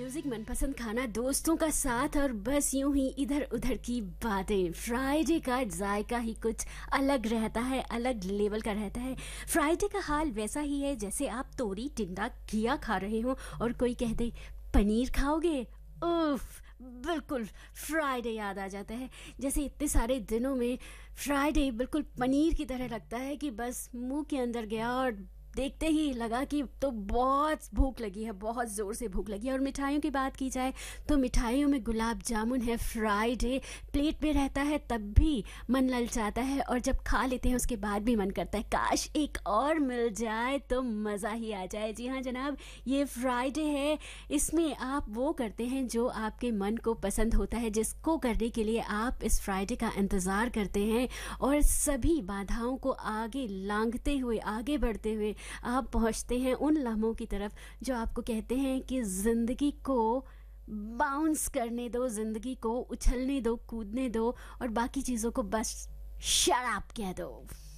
Music, मनपसंद खाना, दोस्तों का साथ और बस यूं ही इधर उधर की बातें। फ्राइडे का जायका ही कुछ अलग रहता है, अलग लेवल का रहता है। फ्राइडे का हाल वैसा ही है जैसे आप तोरी टिंडा घिया खा रहे हो और कोई कह दे पनीर खाओगे, उफ, बिल्कुल फ्राइडे याद आ जाता है। जैसे इतने सारे दिनों में फ्राइडे बिल्कुल पनीर की तरह लगता है कि बस मुंह के अंदर गया और देखते ही लगा कि तो बहुत भूख लगी है, बहुत ज़ोर से भूख लगी है। और मिठाइयों की बात की जाए तो मिठाइयों में गुलाब जामुन है। फ्राइडे प्लेट पे रहता है तब भी मन ललचाता है और जब खा लेते हैं उसके बाद भी मन करता है काश एक और मिल जाए तो मज़ा ही आ जाए। जी हाँ जनाब, ये फ्राइडे है, इसमें आप वो करते हैं जो आपके मन को पसंद होता है, जिसको करने के लिए आप इस फ्राइडे का इंतज़ार करते हैं और सभी बाधाओं को आगे लांघते हुए, आगे बढ़ते हुए आप पहुंचते हैं उन लम्हों की तरफ जो आपको कहते हैं कि ज़िंदगी को बाउंस करने दो, ज़िंदगी को उछलने दो, कूदने दो और बाकी चीज़ों को बस शट अप कह दो।